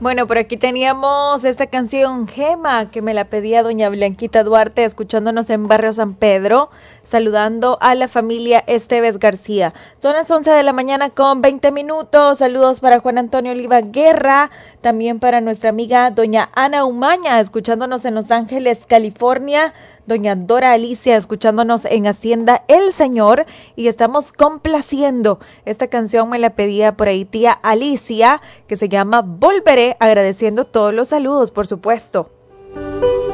Bueno, por aquí teníamos esta canción Gema, que me la pedía doña Blanquita Duarte, escuchándonos en Barrio San Pedro, saludando a la familia Esteves García. Son las 11 de la mañana con 20 minutos. Saludos para Juan Antonio Oliva Guerra, también para nuestra amiga doña Ana Umaña, escuchándonos en Los Ángeles, California. Doña Dora Alicia, escuchándonos en Hacienda El Señor, y estamos complaciendo. Esta canción me la pedía por ahí tía Alicia, que se llama Volveré, agradeciendo todos los saludos, por supuesto.